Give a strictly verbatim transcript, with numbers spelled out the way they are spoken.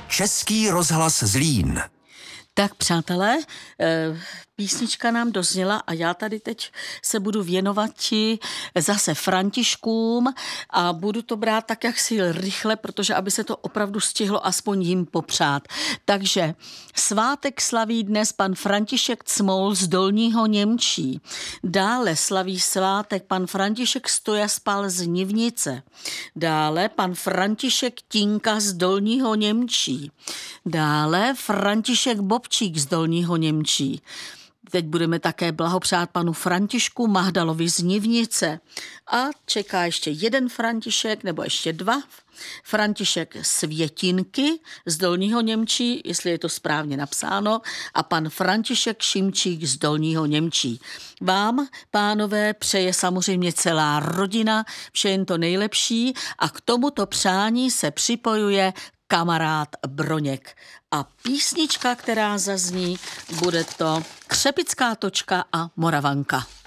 Český rozhlas Zlín. Tak přátelé, písnička nám dozněla a já tady teď se budu věnovat ti zase Františkům a budu to brát tak, jak si rychle, protože aby se to opravdu stihlo aspoň jim popřát. Takže svátek slaví dnes pan František Cmol z Dolního Němčí. Dále slaví svátek pan František Stojaspal z Nivnice. Dále pan František Tinka z Dolního Němčí. Dále František Bobčík z Dolního Němčí. Teď budeme také blahopřát panu Františku Mahdalovi z Nivnice. A čeká ještě jeden František, nebo ještě dva. František Světinky z Dolního Němčí, jestli je to správně napsáno, a pan František Šimčík z Dolního Němčí. Vám, pánové, přeje samozřejmě celá rodina, vše jen to nejlepší a k tomuto přání se připojuje kamarád Broněk. A písnička, která zazní, bude to Křepická točka a Moravanka.